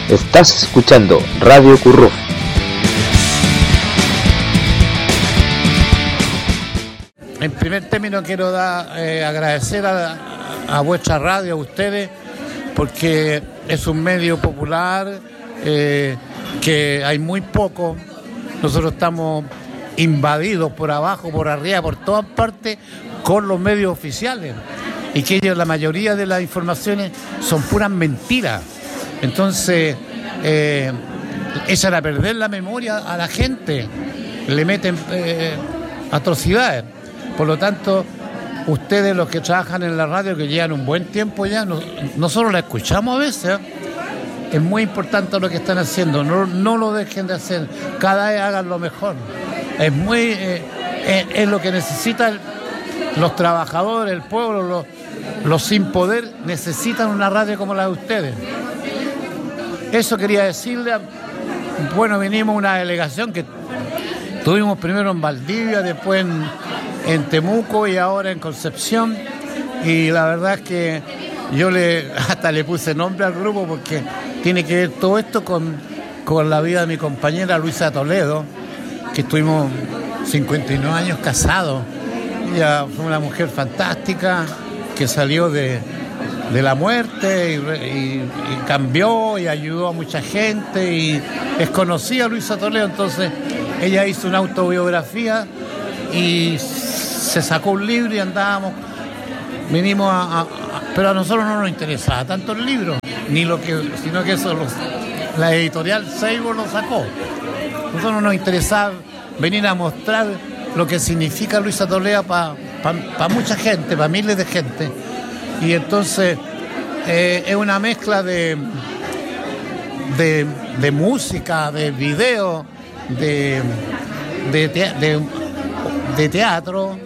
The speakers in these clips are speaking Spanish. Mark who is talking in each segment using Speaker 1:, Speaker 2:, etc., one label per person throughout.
Speaker 1: Estás escuchando Radio Curruf.
Speaker 2: En primer término quiero agradecer a vuestra radio, a ustedes, porque es un medio popular que hay muy poco. Nosotros estamos invadidos por abajo, por arriba, por todas partes con los medios oficiales y que ellos, la mayoría de las informaciones son puras mentiras. Entonces echan a perder la memoria a la gente, le meten atrocidades. Por lo tanto, ustedes, los que trabajan en la radio, que llevan un buen tiempo ya, nosotros la escuchamos a veces, es muy importante lo que están haciendo, no lo dejen de hacer, cada vez hagan lo mejor. Es lo que necesitan los trabajadores, el pueblo, los sin poder, necesitan una radio como la de ustedes. Eso quería decirle. Bueno, vinimos una delegación que tuvimos primero en Valdivia, después en Temuco y ahora en Concepción, y la verdad es que yo hasta le puse nombre al grupo porque tiene que ver todo esto con la vida de mi compañera Luisa Toledo, que estuvimos 59 años casados. Ella fue una mujer fantástica que salió de la muerte y cambió y ayudó a mucha gente y es conocida Luisa Toledo. Entonces ella hizo una autobiografía y se sacó un libro y vinimos pero a nosotros no nos interesaba tanto el libro, sino que eso la editorial Seibo lo sacó. A nosotros no nos interesaba venir a mostrar lo que significa Luisa Toledo para mucha gente, para miles de gente. Y entonces es una mezcla de música, de video, de teatro.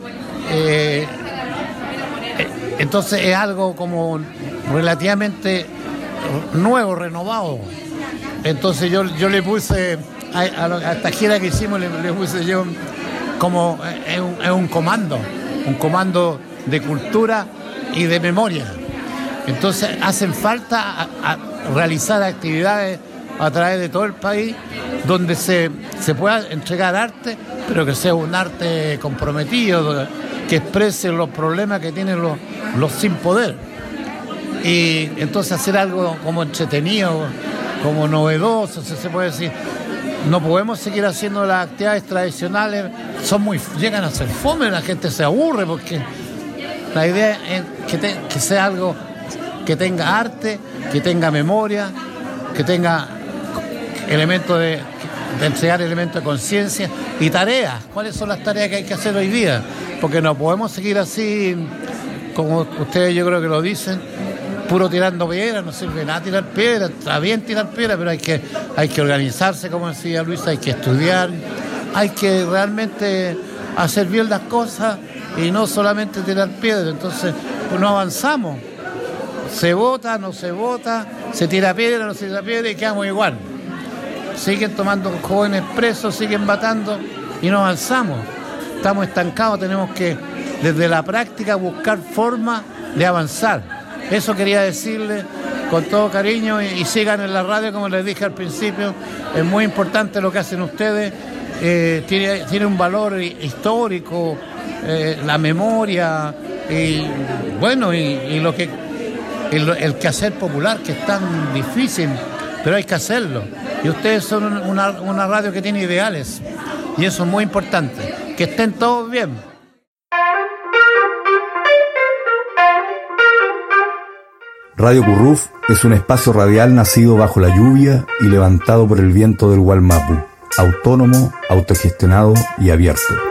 Speaker 2: Entonces es algo como relativamente nuevo, renovado. Entonces yo le puse a esta gira que hicimos, le puse yo como es un comando de cultura y de memoria. Entonces hacen falta a realizar actividades a través de todo el país donde se pueda entregar arte, pero que sea un arte comprometido, que exprese los problemas que tienen los sin poder. Y entonces hacer algo como entretenido, como novedoso, se puede decir. No podemos seguir haciendo las actividades tradicionales, llegan a ser fome, la gente se aburre, porque la idea es que sea algo que tenga arte, que tenga memoria, que tenga elementos de entregar elementos de conciencia y tareas. ¿Cuáles son las tareas que hay que hacer hoy día? Porque no podemos seguir así, como ustedes yo creo que lo dicen, puro tirando piedras. No sirve nada tirar piedras, está bien tirar piedras, pero hay que organizarse, como decía Luisa, hay que estudiar, hay que realmente hacer bien las cosas y no solamente tirar piedras. Entonces pues no avanzamos, se vota, no se vota, se tira piedra, no se tira piedra y quedamos igual. Siguen tomando jóvenes presos, siguen matando y no avanzamos. Estamos estancados, tenemos que desde la práctica buscar formas de avanzar. Eso quería decirle con todo cariño y sigan en la radio, como les dije al principio. Es muy importante lo que hacen ustedes, tiene un valor histórico, la memoria y bueno, y lo que el quehacer popular, que es tan difícil, pero hay que hacerlo. Y ustedes son una radio que tiene ideales y eso es muy importante. Que estén todos bien.
Speaker 3: Radio Curruf es un espacio radial nacido bajo la lluvia y levantado por el viento del Gualmapu, autónomo, autogestionado y abierto.